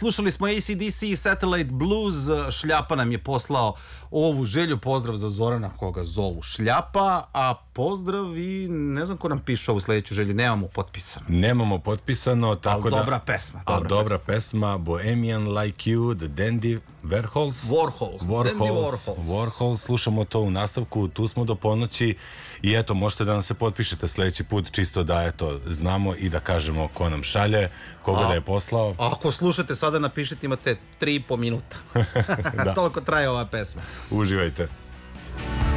Slušali smo AC/DC i Satellite Blues. Šljapa nam je poslao ovu želju. Pozdrav za Zorana koga zovu Šljapa. A pozdrav i ne znam ko nam piše ovu sledeću želju. Nemamo potpisano. Tako ali da, dobra pesma. Dobra pesma. Bohemian Like You, The Dandy Warhols. Slušamo to u nastavku. Tu smo do ponoći. I eto, možete da nam se potpišete sledeći put, čisto da eto, znamo i da kažemo ko nam šalje, koga da je poslao. Ako slušate sada, napišite, imate 3,5 minuta. Toliko traje ova pesma. Uživajte.